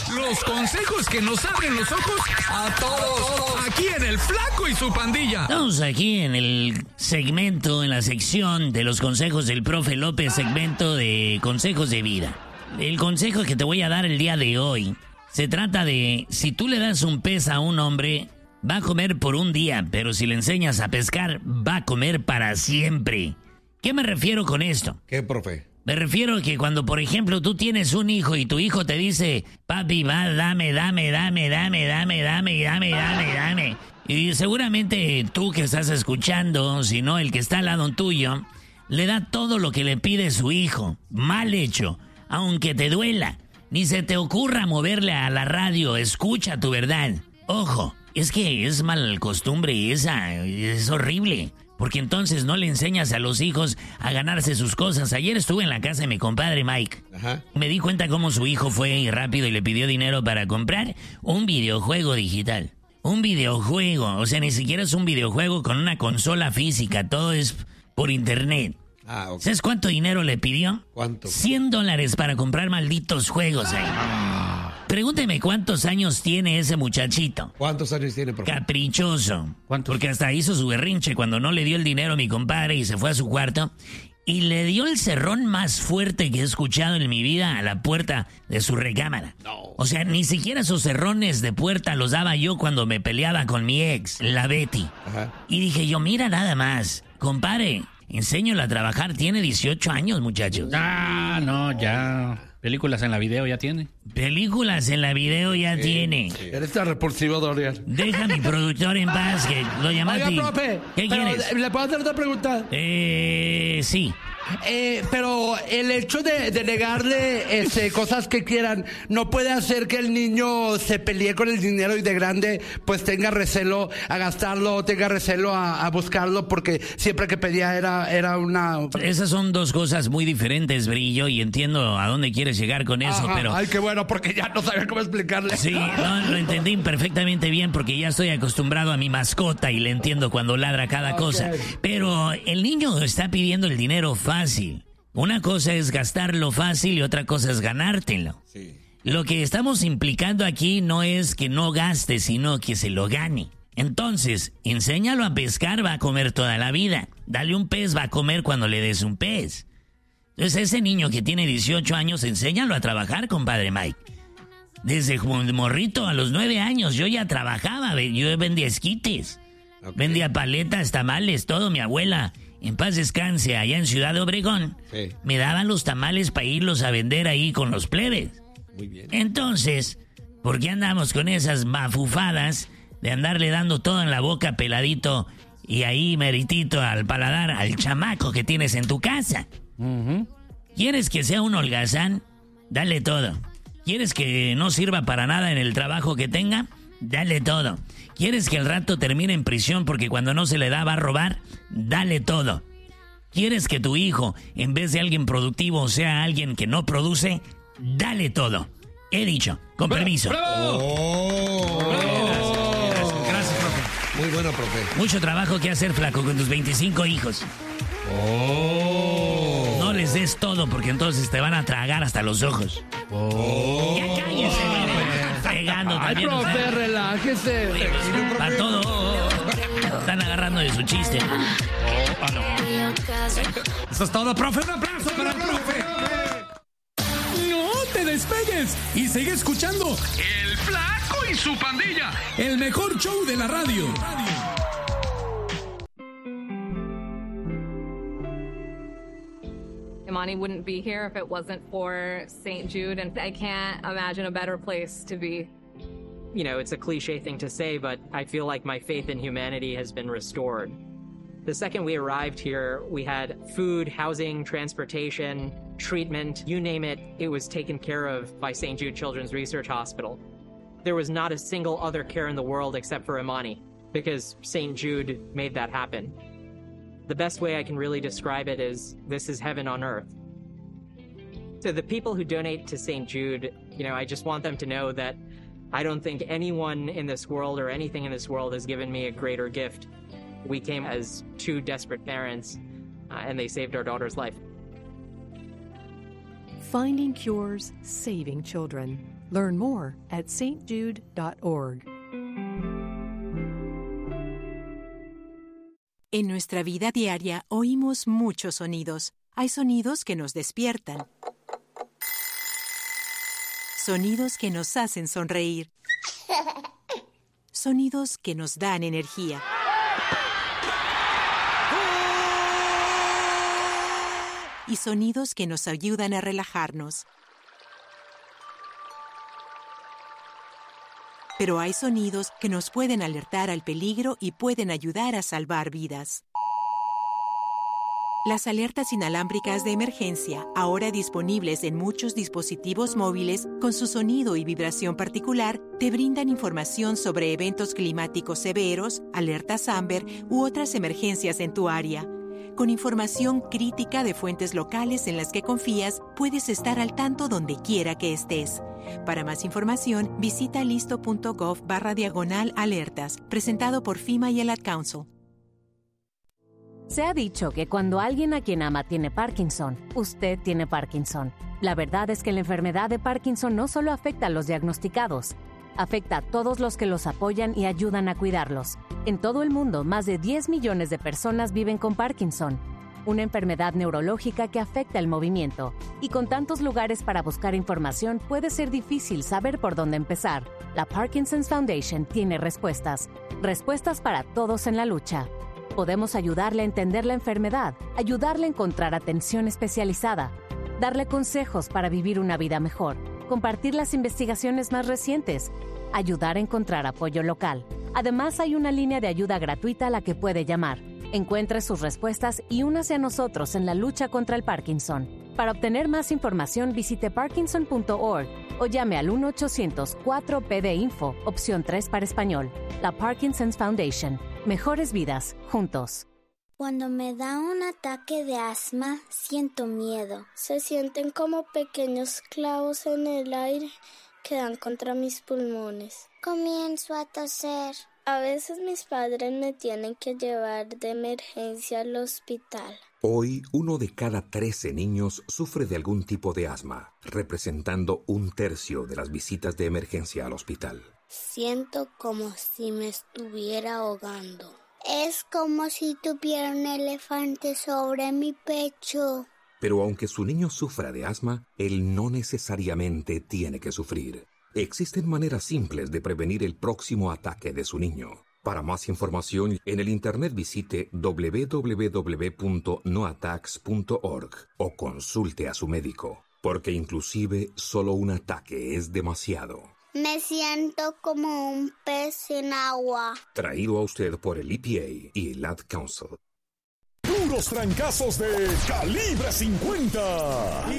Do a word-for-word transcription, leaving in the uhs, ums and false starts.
Los consejos que nos abren los ojos a todos. Aquí en El Flaco y su Pandilla. Estamos aquí en el segmento, en la sección de los consejos del profe López, segmento de consejos de vida. El consejo que te voy a dar el día de hoy se trata de, si tú le das un pez a un hombre, va a comer por un día, pero si le enseñas a pescar, va a comer para siempre. ¿Qué me refiero con esto? ¿Qué, profe? Me refiero a que cuando, por ejemplo, tú tienes un hijo y tu hijo te dice, papi, va, dame, dame, dame, dame, dame, dame, dame, dame, dame. Y seguramente tú que estás escuchando, si no el que está al lado tuyo, le da todo lo que le pide su hijo. Mal hecho, aunque te duela. Ni se te ocurra moverle a la radio, escucha tu verdad. Ojo, es que es mal costumbre esa, es horrible. Porque entonces no le enseñas a los hijos a ganarse sus cosas. Ayer estuve en la casa de mi compadre Mike. Ajá. Me di cuenta cómo su hijo fue rápido y le pidió dinero para comprar un videojuego digital. Un videojuego, o sea, ni siquiera es un videojuego con una consola física, todo es por internet. Ah, okay. ¿Sabes cuánto dinero le pidió? ¿Cuánto? cien dólares para comprar malditos juegos ahí. Ah. Pregúnteme cuántos años tiene ese muchachito. ¿Cuántos años tiene, profe? Caprichoso. ¿Cuántos? Porque hasta hizo su berrinche cuando no le dio el dinero a mi compadre y se fue a su cuarto. Y le dio el cerrón más fuerte que he escuchado en mi vida a la puerta de su recámara. No. O sea, ni siquiera esos cerrones de puerta los daba yo cuando me peleaba con mi ex, la Betty. Ajá. Y dije yo, mira nada más, compadre, enséñalo a trabajar, tiene dieciocho años, muchachos. Ah, no, ya. Películas en la video ya tiene. Películas en la video ya sí, tiene. Sí. Eres tan repulsivo, Dorian. Deja a mi productor en paz, que lo llamaste. Oiga, profe. ¿Qué quieres? ¿Le puedo hacer otra pregunta? Eh, sí. Eh, pero el hecho de, de negarle este, cosas que quieran no puede hacer que el niño se pelee con el dinero y de grande pues tenga recelo a gastarlo, tenga recelo a, a buscarlo porque siempre que pedía era, era una... Esas son dos cosas muy diferentes, Brillo, y entiendo a dónde quieres llegar con eso, Ajá. pero... Ay, qué bueno, porque ya no sabía cómo explicarle. Sí, no, lo entendí perfectamente bien porque ya estoy acostumbrado a mi mascota y le entiendo cuando ladra cada okay. cosa. Pero el niño está pidiendo el dinero fácil. Fácil. Una cosa es gastarlo fácil y otra cosa es ganártelo. Sí. Lo que estamos implicando aquí no es que no gaste, sino que se lo gane. Entonces, enséñalo a pescar, va a comer toda la vida. Dale un pez, va a comer cuando le des un pez. Entonces, ese niño que tiene dieciocho años, enséñalo a trabajar, compadre Mike. Desde morrito a los nueve años yo ya trabajaba, yo vendía esquites. Okay. Vendía paletas, tamales, todo. Mi abuela, en paz descanse, allá en Ciudad de Obregón, sí. me daban los tamales para irlos a vender ahí con los plebes. Muy bien. Entonces, ¿por qué andamos con esas mafufadas de andarle dando todo en la boca peladito y ahí meritito al paladar al chamaco que tienes en tu casa? Uh-huh. ¿Quieres que sea un holgazán? Dale todo. ¿Quieres que no sirva para nada en el trabajo que tenga? Dale todo. ¿Quieres que el rato termine en prisión porque cuando no se le da va a robar? Dale todo. ¿Quieres que tu hijo, en vez de alguien productivo, sea alguien que no produce? Dale todo. He dicho. Con permiso. ¡Bravo! Oh. ¡Bravo! Gracias, gracias, profe. Muy bueno, profe. Mucho trabajo que hacer, flaco, con tus veinticinco hijos. Oh. No les des todo porque entonces te van a tragar hasta los ojos. Oh. Ya cállese, mire. Fregando también. Ay, profe, relájese. Para todo. Están agarrando de su chiste. Oh, ah, no. Eso es todo, profe. Un aplauso para el profe. No te despegues y sigue escuchando El Flaco y su Pandilla, el mejor show de la radio. Imani wouldn't be here if it wasn't for Saint Jude, and I can't imagine a better place to be. You know, it's a cliche thing to say, but I feel like my faith in humanity has been restored. The second we arrived here, we had food, housing, transportation, treatment, you name it, it was taken care of by Saint Jude Children's Research Hospital. There was not a single other care in the world except for Imani, because Saint Jude made that happen. The best way I can really describe it is, this is heaven on earth. To the people who donate to Saint Jude, you know, I just want them to know that I don't think anyone in this world or anything in this world has given me a greater gift. We came as two desperate parents, uh, and they saved our daughter's life. Finding cures, saving children. Learn more at s t jude dot org. En nuestra vida diaria oímos muchos sonidos. Hay sonidos que nos despiertan. Sonidos que nos hacen sonreír. Sonidos que nos dan energía. Y sonidos que nos ayudan a relajarnos. Pero hay sonidos que nos pueden alertar al peligro y pueden ayudar a salvar vidas. Las alertas inalámbricas de emergencia, ahora disponibles en muchos dispositivos móviles con su sonido y vibración particular, te brindan información sobre eventos climáticos severos, alertas Amber u otras emergencias en tu área. Con información crítica de fuentes locales en las que confías, puedes estar al tanto donde quiera que estés. Para más información, visita listo.gov barra diagonal alertas, presentado por FEMA y el Ad Council. Se ha dicho que cuando alguien a quien ama tiene Parkinson, usted tiene Parkinson. La verdad es que la enfermedad de Parkinson no solo afecta a los diagnosticados, afecta a todos los que los apoyan y ayudan a cuidarlos. En todo el mundo, más de diez millones de personas viven con Parkinson, una enfermedad neurológica que afecta el movimiento. Y con tantos lugares para buscar información, puede ser difícil saber por dónde empezar. La Parkinson's Foundation tiene respuestas. Respuestas para todos en la lucha. Podemos ayudarle a entender la enfermedad, ayudarle a encontrar atención especializada, darle consejos para vivir una vida mejor, compartir las investigaciones más recientes, ayudar a encontrar apoyo local. Además, hay una línea de ayuda gratuita a la que puede llamar. Encuentre sus respuestas y únase a nosotros en la lucha contra el Parkinson. Para obtener más información, visite parkinson punto org o llame al uno ochocientos cuatro P D Info, opción tres para español. La Parkinson's Foundation. Mejores vidas, juntos. Cuando me da un ataque de asma, siento miedo. Se sienten como pequeños clavos en el aire que dan contra mis pulmones. Comienzo a toser. A veces mis padres me tienen que llevar de emergencia al hospital. Hoy, uno de cada trece niños sufre de algún tipo de asma, representando un tercio de las visitas de emergencia al hospital. Siento como si me estuviera ahogando. Es como si tuviera un elefante sobre mi pecho. Pero aunque su niño sufra de asma, él no necesariamente tiene que sufrir. Existen maneras simples de prevenir el próximo ataque de su niño. Para más información, en el internet visite doble u doble u doble u punto no attacks punto org o consulte a su médico, porque inclusive solo un ataque es demasiado. Me siento como un pez en agua. Traído a usted por el E P A y el Ad Council. Puros trancazos de Calibre cincuenta.